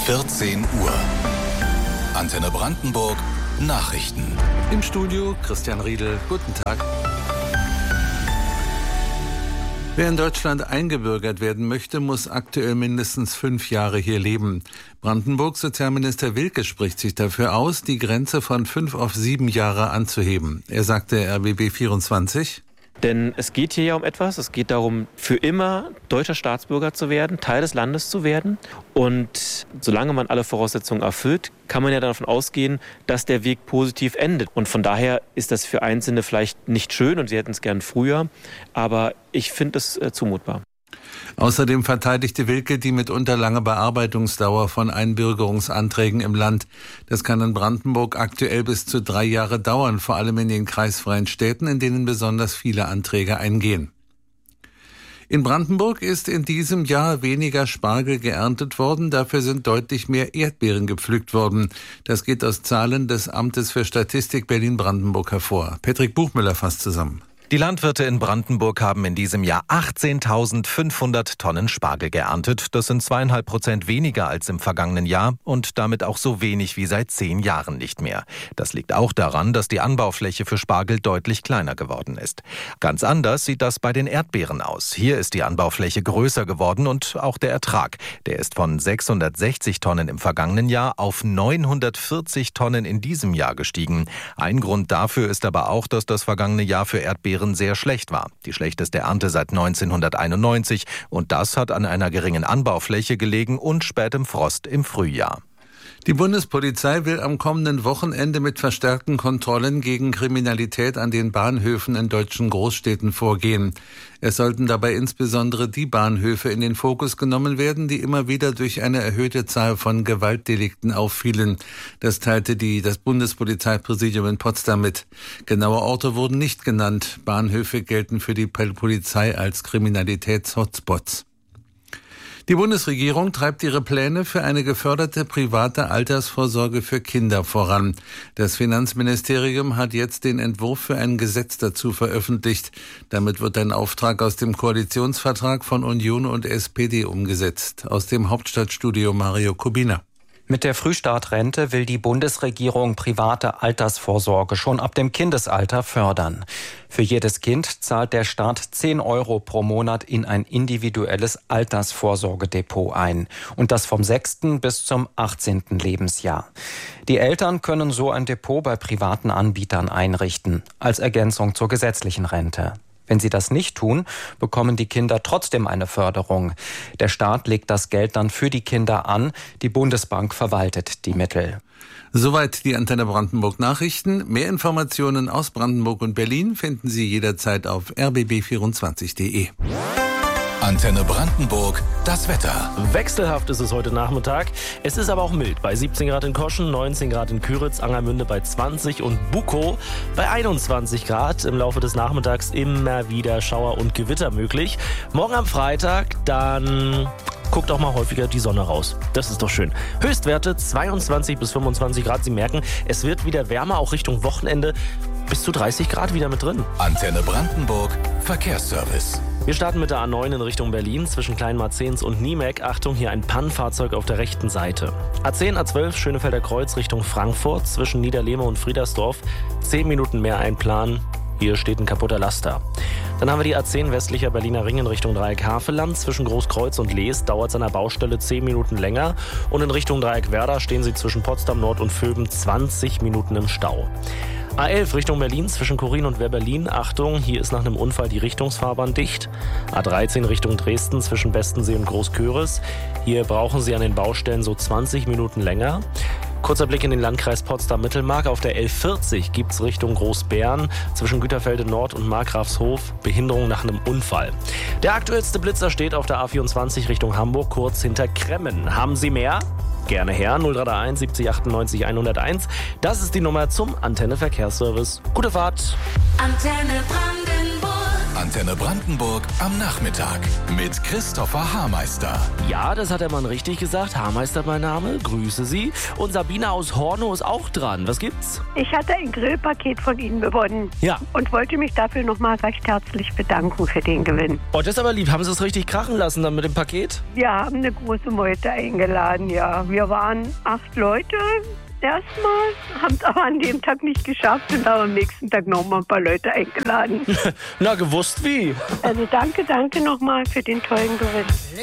14 Uhr. Antenne Brandenburg Nachrichten. Im Studio Christian Riedel. Guten Tag. Wer in Deutschland eingebürgert werden möchte, muss aktuell mindestens 5 Jahre hier leben. Brandenburgs Sozialminister Wilke spricht sich dafür aus, die Grenze von 5 auf 7 Jahre anzuheben. Er sagte RBB 24. Denn es geht hier ja um etwas. Es geht darum, für immer deutscher Staatsbürger zu werden, Teil des Landes zu werden. Und solange man alle Voraussetzungen erfüllt, kann man ja davon ausgehen, dass der Weg positiv endet. Und von daher ist das für Einzelne vielleicht nicht schön und sie hätten es gern früher. Aber ich finde es zumutbar. Außerdem verteidigte Wilke die mitunter lange Bearbeitungsdauer von Einbürgerungsanträgen im Land. Das kann in Brandenburg aktuell bis zu 3 Jahre dauern, vor allem in den kreisfreien Städten, in denen besonders viele Anträge eingehen. In Brandenburg ist in diesem Jahr weniger Spargel geerntet worden, dafür sind deutlich mehr Erdbeeren gepflückt worden. Das geht aus Zahlen des Amtes für Statistik Berlin-Brandenburg hervor. Patrick Buchmüller fasst zusammen. Die Landwirte in Brandenburg haben in diesem Jahr 18.500 Tonnen Spargel geerntet. Das sind 2,5% weniger als im vergangenen Jahr und damit auch so wenig wie seit 10 Jahren nicht mehr. Das liegt auch daran, dass die Anbaufläche für Spargel deutlich kleiner geworden ist. Ganz anders sieht das bei den Erdbeeren aus. Hier ist die Anbaufläche größer geworden und auch der Ertrag. Der ist von 660 Tonnen im vergangenen Jahr auf 940 Tonnen in diesem Jahr gestiegen. Ein Grund dafür ist aber auch, dass das vergangene Jahr für Erdbeeren sehr schlecht war. Die schlechteste Ernte seit 1991 und das hat an einer geringen Anbaufläche gelegen und spätem Frost im Frühjahr. Die Bundespolizei will am kommenden Wochenende mit verstärkten Kontrollen gegen Kriminalität an den Bahnhöfen in deutschen Großstädten vorgehen. Es sollten dabei insbesondere die Bahnhöfe in den Fokus genommen werden, die immer wieder durch eine erhöhte Zahl von Gewaltdelikten auffielen. Das teilte das Bundespolizeipräsidium in Potsdam mit. Genaue Orte wurden nicht genannt. Bahnhöfe gelten für die Polizei als Kriminalitäts-Hotspots. Die Bundesregierung treibt ihre Pläne für eine geförderte private Altersvorsorge für Kinder voran. Das Finanzministerium hat jetzt den Entwurf für ein Gesetz dazu veröffentlicht. Damit wird ein Auftrag aus dem Koalitionsvertrag von Union und SPD umgesetzt. Aus dem Hauptstadtstudio Mario Kubina. Mit der Frühstartrente will die Bundesregierung private Altersvorsorge schon ab dem Kindesalter fördern. Für jedes Kind zahlt der Staat 10 € pro Monat in ein individuelles Altersvorsorgedepot ein. Und das vom 6. bis zum 18. Lebensjahr. Die Eltern können so ein Depot bei privaten Anbietern einrichten, als Ergänzung zur gesetzlichen Rente. Wenn sie das nicht tun, bekommen die Kinder trotzdem eine Förderung. Der Staat legt das Geld dann für die Kinder an, die Bundesbank verwaltet die Mittel. Soweit die Antenne Brandenburg Nachrichten. Mehr Informationen aus Brandenburg und Berlin finden Sie jederzeit auf rbb24.de. Antenne Brandenburg, das Wetter. Wechselhaft ist es heute Nachmittag. Es ist aber auch mild. Bei 17 Grad in Koschen, 19 Grad in Küritz, Angermünde bei 20 und Bukow bei 21 Grad. Im Laufe des Nachmittags immer wieder Schauer und Gewitter möglich. Morgen am Freitag dann guckt auch mal häufiger die Sonne raus. Das ist doch schön. Höchstwerte 22 bis 25 Grad. Sie merken, es wird wieder wärmer, auch Richtung Wochenende. Bis zu 30 Grad wieder mit drin. Antenne Brandenburg, Verkehrsservice. Wir starten mit der A9 in Richtung Berlin zwischen Kleinmarzens und Niemek. Achtung, hier ein Pannenfahrzeug auf der rechten Seite. A10, A12 Schönefelder Kreuz Richtung Frankfurt zwischen Niederlehme und Friedersdorf. 10 Minuten mehr einplanen. Hier steht ein kaputter Laster. Dann haben wir die A10 westlicher Berliner Ring in Richtung Dreieck Havelland. Zwischen Großkreuz und Lees dauert es an der Baustelle 10 Minuten länger. Und in Richtung Dreieck Werder stehen Sie zwischen Potsdam Nord und Vöben 20 Minuten im Stau. A11 Richtung Berlin zwischen Korin und Wehrberlin. Achtung, hier ist nach einem Unfall die Richtungsfahrbahn dicht. A13 Richtung Dresden zwischen Bestensee und Großköris. Hier brauchen Sie an den Baustellen so 20 Minuten länger. Kurzer Blick in den Landkreis Potsdam-Mittelmark. Auf der L40 gibt's Richtung Großbären zwischen Güterfelde Nord und Markgrafshof Behinderung nach einem Unfall. Der aktuellste Blitzer steht auf der A24 Richtung Hamburg, kurz hinter Kremmen. Haben Sie mehr? Gerne her, 0331 70 98 101. Das ist die Nummer zum Antenne Verkehrsservice. Gute Fahrt. Antenne Brandenburg. Antenne Brandenburg am Nachmittag mit Christopher Haarmeister. Ja, das hat der Mann richtig gesagt. Haarmeister mein Name, grüße Sie. Und Sabine aus Hornow ist auch dran. Was gibt's? Ich hatte ein Grillpaket von Ihnen gewonnen. Ja. Und wollte mich dafür nochmal recht herzlich bedanken für den Gewinn. Oh, das ist aber lieb. Haben Sie es richtig krachen lassen dann mit dem Paket? Wir haben eine große Meute eingeladen, ja. Wir waren 8 Leute. Erstmal, haben es aber an dem Tag nicht geschafft und haben am nächsten Tag nochmal ein paar Leute eingeladen. Na, gewusst wie. Also danke nochmal für den tollen Gewinn.